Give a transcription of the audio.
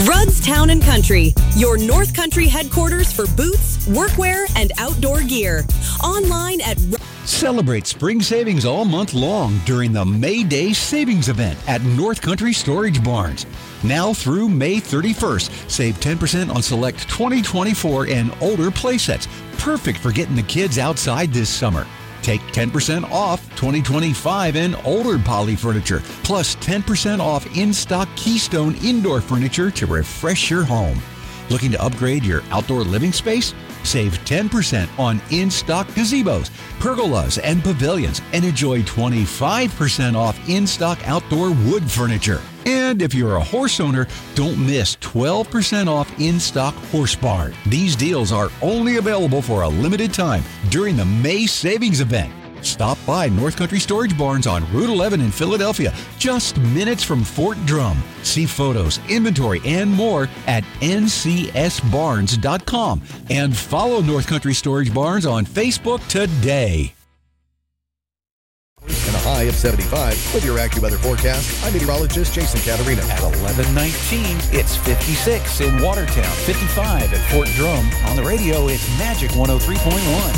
Rudd's Town and Country, your North Country headquarters for boots, workwear, and outdoor gear. Online at Celebrate spring savings all month long during the May Day Savings Event at North Country Storage Barns. Now through May 31st, save 10% on select 2024 and older playsets. Perfect for getting the kids outside this summer. Take 10% off 2025 and older poly furniture, plus 10% off in-stock Keystone indoor furniture to refresh your home. Looking to upgrade your outdoor living space? Save 10% on in-stock gazebos, pergolas, and pavilions, and enjoy 25% off in-stock outdoor wood furniture. And if you're a horse owner, don't miss 12% off in-stock horse barn. These deals are only available for a limited time during the May Savings Event. Stop by North Country Storage Barns on Route 11 in Philadelphia, just minutes from Fort Drum. See photos, inventory, and more at ncsbarns.com. And follow North Country Storage Barns on Facebook today. And a high of 75 with your AccuWeather forecast. I'm meteorologist Jason Caterina. At 11:19, it's 56 in Watertown, 55 at Fort Drum. On the radio, it's Magic 103.1.